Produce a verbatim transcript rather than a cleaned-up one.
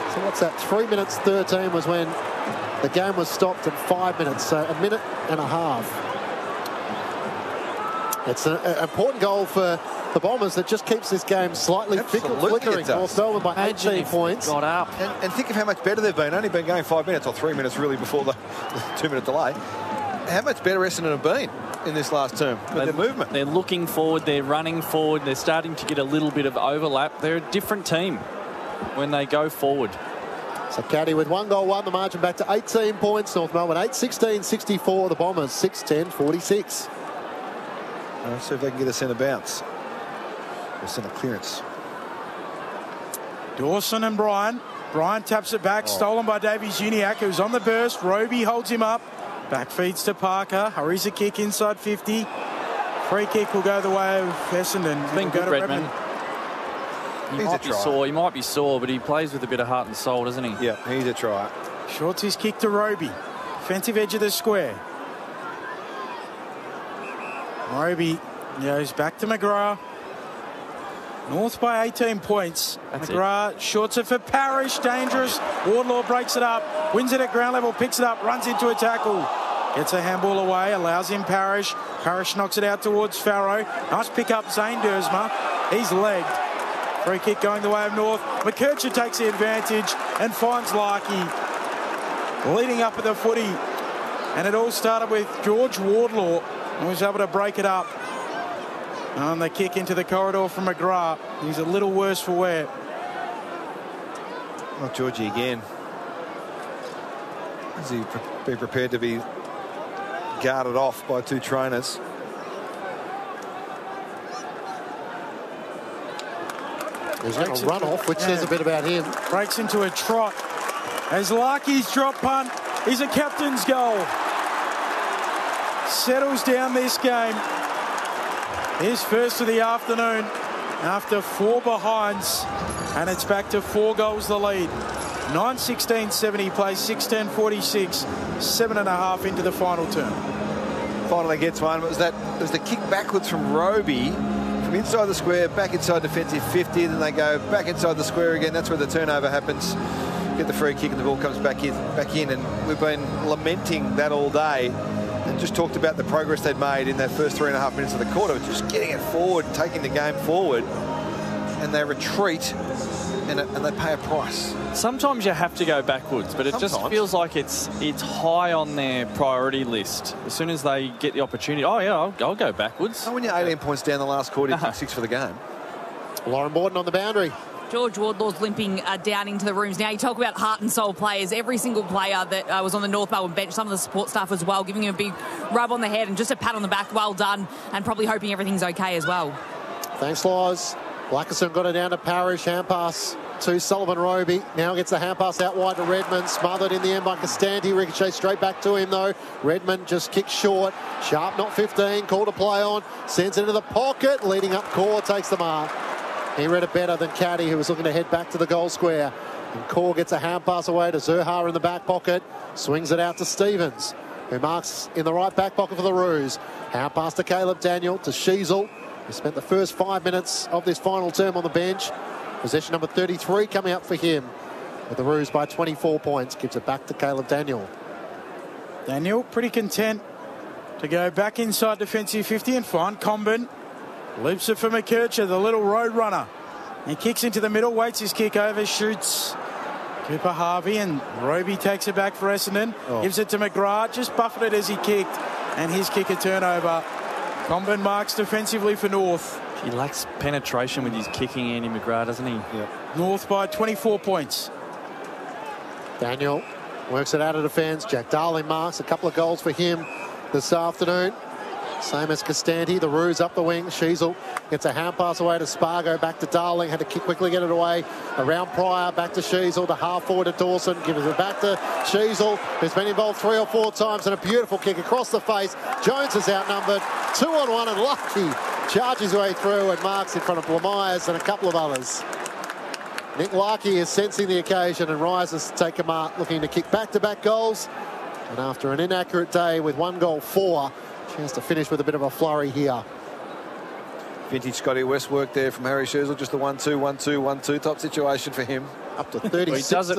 So what's that? Three minutes thirteen was when the game was stopped at five minutes, so a minute and a half. It's an important goal for the Bombers that just keeps this game slightly flickering. North Melbourne by eighteen points. Got up. And, and think of how much better they've been. Only been going five minutes or three minutes really before the, the two-minute delay. How much better Essendon have been in this last term with They're, their movement? They're looking forward. They're running forward. They're starting to get a little bit of overlap. They're a different team when they go forward. So Caddy with one goal, won the margin back to eighteen points. North Melbourne eight sixteen sixty-four. The Bombers six ten forty-six. Let's see if they can get a centre bounce. Or centre clearance. Dawson and Bryan. Bryan taps it back. Oh. Stolen by Davies Uniacke, who's on the burst. Roby holds him up. Back feeds to Parker. Hurries a kick inside fifty. Free kick will go the way of Essendon. It's been good, Redmond. Redmond. He he's might a be try. sore. He might be sore, but he plays with a bit of heart and soul, doesn't he? Yeah, he's a try. Shorts his kick to Roby. Defensive edge of the square. Roby goes back to McGrath. North by eighteen points. That's McGrath it. shorts it for Parrish. Dangerous. Wardlaw breaks it up. Wins it at ground level. Picks it up. Runs into a tackle. Gets a handball away. Allows him Parrish. Parrish knocks it out towards Farrow. Nice pick up Zane Dersma. He's legged. Free kick going the way of North. McKercher takes the advantage and finds Larkey leading up at the footy. And it all started with George Wardlaw, who was able to break it up. And the kick into the corridor from McGrath. He's a little worse for wear. Not Georgie again. Is he pre be prepared to be guarded off by two trainers? He's going to run off, which yeah. says a bit about him. Breaks into a trot. As Larkey's drop punt is a captain's goal. Settles down this game. His first of the afternoon after four behinds. And it's back to four goals the lead. nine sixteen seventy plays six ten forty-six. Seven and a half into the final term. Finally gets one. It was that it was the kick backwards from Roby. From inside the square, back inside defensive fifty, then they go back inside the square again. That's where the turnover happens. Get the free kick and the ball comes back in, back in. And we've been lamenting that all day and just talked about the progress they'd made in that first three and a half minutes of the quarter, just getting it forward, taking the game forward. And they retreat and, it, and they pay a price. Sometimes you have to go backwards, but it Sometimes. just feels like it's it's high on their priority list. As soon as they get the opportunity, oh yeah, I'll, I'll go backwards. And when you're eighteen points down the last quarter, you Uh-huh. kick six for the game. Lauren Borden on the boundary. George Wardlaw's limping uh, down into the rooms now. You talk about heart and soul players. Every single player that uh, was on the North Melbourne bench, some of the support staff as well, giving him a big rub on the head and just a pat on the back. Well done, and probably hoping everything's okay as well. Thanks, Loz. Blackerson got it down to Parrish. Hand pass to Sullivan Roby. Now gets the hand pass out wide to Redmond. Smothered in the end by Costanti. Ricochet straight back to him, though. Redmond just kicks short. Sharp, not fifteen. Call to play on. Sends it into the pocket. Leading up, Core takes the mark. He read it better than Caddy, who was looking to head back to the goal square. And Core gets a hand pass away to Zurhaar in the back pocket. Swings it out to Stevens, who marks in the right back pocket for the Roos. Hand pass to Caleb Daniel, to Sheasel, who spent the first five minutes of this final term on the bench. Possession number thirty-three coming up for him. With the Roos by twenty-four points. Gives it back to Caleb Daniel. Daniel pretty content to go back inside defensive fifty and find Comben. Loops it for McKercher, the little road runner. He kicks into the middle, waits his kick over, shoots Cooper Harvey, and Roby takes it back for Essendon. Oh. Gives it to McGrath, just buffeted as he kicked, and his kick a turnover. Comben marks defensively for North. He lacks penetration with his kicking, Andy McGrath, doesn't he? Yep. North by twenty-four points. Daniel works it out of defence. Jack Darling marks a couple of goals for him this afternoon. Same as Costanti. The Roos up the wing. Sheasel gets a hand pass away to Spargo. Back to Darling. Had to kick quickly, get it away. Around Pryor. Back to Sheasel. The half forward to Dawson. Gives it back to Sheasel, who's been involved three or four times. And a beautiful kick across the face. Jones is outnumbered. Two on one, and Lucky charges his way through and marks in front of Blamires and a couple of others. Nick Larkey is sensing the occasion and rises to take a mark, looking to kick back-to-back goals. And after an inaccurate day with one goal four, chance to finish with a bit of a flurry here. Vintage Scotty West work there from Harry Sheasel. Just the one two, one two, one two type situation for him. Up to thirty-six. Well, he does it